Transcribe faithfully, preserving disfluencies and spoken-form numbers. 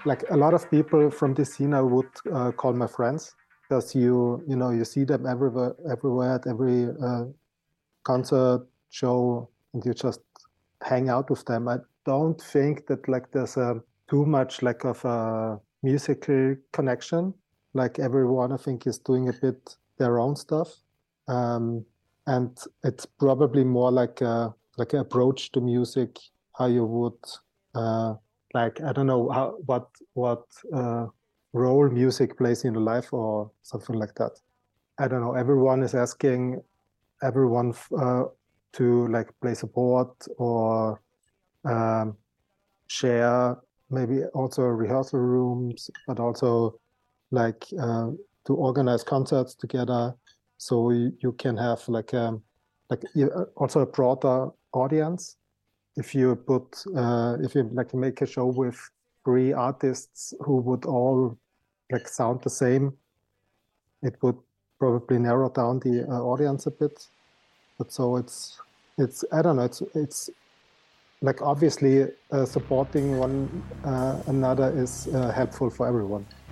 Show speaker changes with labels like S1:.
S1: like a lot of people from this scene I would uh, call my friends, because you you know you see them everywhere everywhere at every uh, concert show, and you just hang out with them. I don't think that like there's a too much like of a musical connection. Like everyone I think is doing a bit their own stuff, um, and it's probably more like a like an approach to music, how you would uh, like I don't know how what what uh, role music plays in your life or something like that. I don't know. Everyone is asking everyone uh, to like play support or um, share maybe also rehearsal rooms, but also like uh, to organize concerts together, so you, you can have like a like also a broader audience. If you put uh, if you like make a show with three artists who would all like sound the same, it would probably narrow down the uh, audience a bit. But so it's it's I don't know it's it's like obviously uh, supporting one uh, another is uh, helpful for everyone.